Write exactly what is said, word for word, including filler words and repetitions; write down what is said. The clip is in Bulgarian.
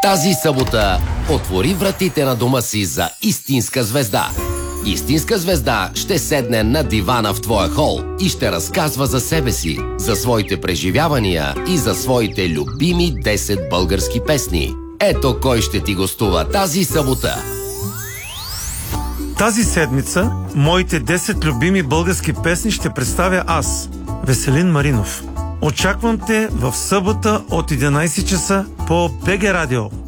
Тази събота отвори вратите на дома си за истинска звезда. Истинска звезда ще седне на дивана в твоя хол и ще разказва за себе си, за своите преживявания и за своите любими десет български песни. Ето кой ще ти гостува тази събота. Тази седмица моите десет любими български песни ще представя аз, Веселин Маринов. Очаквам те в събота от единайсет часа по БГ Радио.